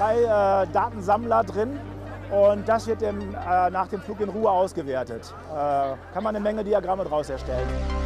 3 Datensammler drin und das wird nach dem Flug in Ruhe ausgewertet. Kann man eine Menge Diagramme daraus erstellen.